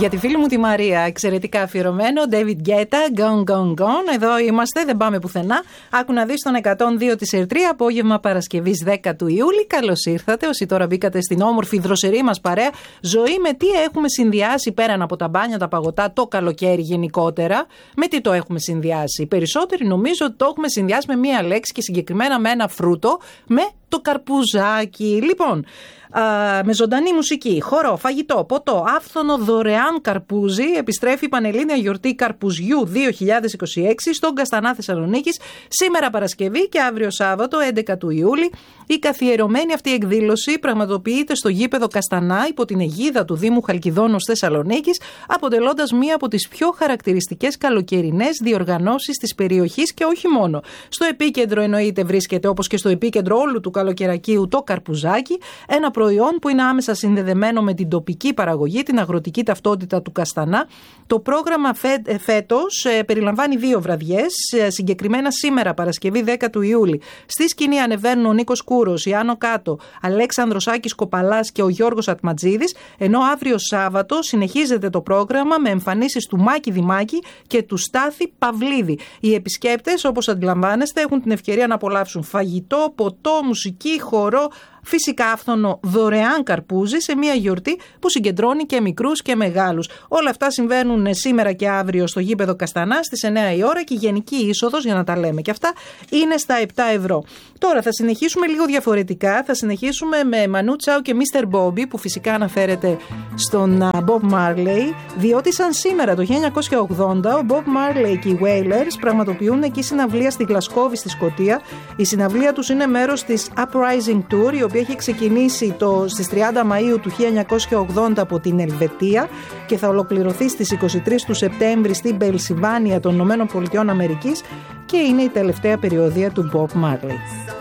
Για τη φίλη μου τη Μαρία, εξαιρετικά αφιερωμένο. David Guetta, Gone, Gone, Gone. Εδώ είμαστε, δεν πάμε πουθενά. Άκου να δεις τον 102 της ΕΡΤΡΙΑ, απόγευμα Παρασκευής 10 του Ιούλη. Καλώς ήρθατε. Όσοι τώρα μπήκατε στην όμορφη δροσερή μας παρέα, ζωή με τι έχουμε συνδυάσει πέραν από τα μπάνια, τα παγωτά, το καλοκαίρι γενικότερα. Με τι το έχουμε συνδυάσει? Οι περισσότεροι νομίζω ότι το έχουμε συνδυάσει με μία λέξη και συγκεκριμένα με ένα φρούτο, με το καρπουζάκι. Λοιπόν, με ζωντανή μουσική, χορό, φαγητό, ποτό, άφθονο δωρεάν καρπούζι. Επιστρέφει η Πανελλήνια Γιορτή Καρπουζιού 2026 στον Καστανά Θεσσαλονίκης, σήμερα Παρασκευή και αύριο Σάββατο 11 του Ιούλη. Η καθιερωμένη αυτή εκδήλωση πραγματοποιείται στο γήπεδο Καστανά υπό την αιγίδα του Δήμου Χαλκιδόνος Θεσσαλονίκης, αποτελώντας μία από τις πιο χαρακτηριστικές καλοκαιρινές διοργανώσεις της περιοχής και όχι μόνο. Στο επίκεντρο εννοείται βρίσκεται, όπως και στο επίκεντρο όλου του καλοκαιρακίου, το καρπουζάκι, ένα προϊόν που είναι άμεσα συνδεδεμένο με την τοπική παραγωγή, την αγροτική ταυτότητα του Καστανά. Το πρόγραμμα φέτος περιλαμβάνει 2 βραδιές, συγκεκριμένα σήμερα Παρασκευή 10 του Ιούλη. Στη σκηνή ανεβαίνουν ο Νίκος Κούρος, η Άνω Κάτω, Αλέξανδρος Άκης Κοπαλάς και ο Γιώργος Ατματζίδης, ενώ αύριο Σάββατο συνεχίζεται το πρόγραμμα με εμφανίσεις του Μάκη Δημάκη και του Στάθη Παυλίδη. Οι επισκέπτες, όπως αντιλαμβάνεστε, έχουν την ευκαιρία να απολαύσουν φαγητό, ποτό, μουσική, χορό, φυσικά άφθονο δωρεάν καρπούζι σε μια γιορτή που συγκεντρώνει και μικρούς και μεγάλους. Όλα αυτά συμβαίνουν σήμερα και αύριο στο γήπεδο Καστανά στις 9 η ώρα και η γενική είσοδος, για να τα λέμε και αυτά, είναι στα 7 ευρώ. Τώρα θα συνεχίσουμε λίγο διαφορετικά. Θα συνεχίσουμε με Μανού Τσάου και Mr. Bobby, που φυσικά αναφέρεται στον Bob Marley, διότι σαν σήμερα το 1980 ο Bob Marley και οι Wailers πραγματοποιούν εκεί συναυλία στη Γλασκόβη στη Σκωτία. Η συναυλία τους είναι μέρος της Uprising Tour, η οποία έχει ξεκινήσει στις 30 Μαΐου του 1980 από την Ελβετία και θα ολοκληρωθεί στις 23 του Σεπτέμβρη στην Πενσιλβάνια των ΗΠΑ και είναι η τελευταία περιοδεία του Bob Marley.